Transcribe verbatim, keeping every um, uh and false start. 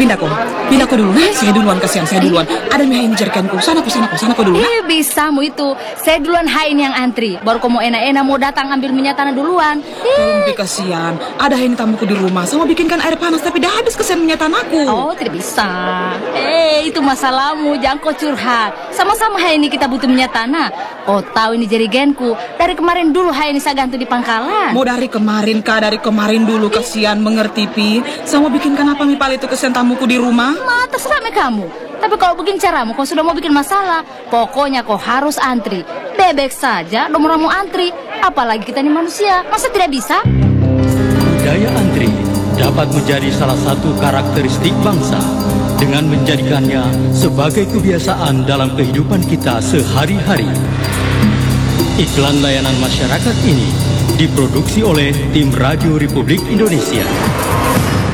pindah kok. Pindah kok dulu. Nah, saya duluan, kasihan saya duluan. Ada mie ini jerikanku. Sana kok, sana kok, sana kok dulu. Nah. Eh, bisa mu itu. Saya duluan hain yang antri. Baru kau mau enak-enak mau datang ambil minyak tanah duluan. Tolong Pi, kasihan. Ada ini tamuku di rumah. Sama bikinkan air panas tapi dah habis kesian minyak tanahku. Oh, tidak bisa. Eh, itu masalahmu. Jangan kau curhat. Sama-sama hai ini kita butuh minyak tanah. Oh, tahu ini jerigenku. Dari kemarin dulu hai ini saya gantung di pangkalan. Mau dari kemarin kah? Dari kemarin dulu, kasihan, mengerti Pi. Sama bikinkan apa mie pal itu kesian tamuku di rumah? Ma, terserah me kamu. Tapi kalau begini caramu, kau sudah mau bikin masalah. Pokoknya kau harus antri. Bebek saja, nomor mau antri. Apalagi kita ini manusia, masa tidak bisa? Budaya antri dapat menjadi salah satu karakteristik bangsa dengan menjadikannya sebagai kebiasaan dalam kehidupan kita sehari-hari. Iklan layanan masyarakat ini diproduksi oleh tim Radio Republik Indonesia.